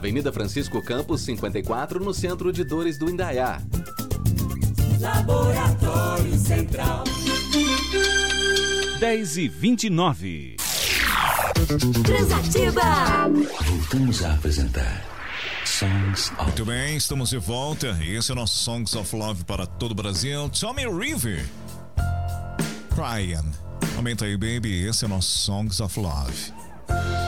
Avenida Francisco Campos, 54, no centro de Dores do Indaiá. Laboratório Central. 10h29. Transativa. Voltamos a apresentar Songs of... Muito bem, estamos de volta. Esse é o nosso Songs of Love para todo o Brasil. Tommy River, Crying. Aumenta aí, baby. Esse é o nosso Songs of Love.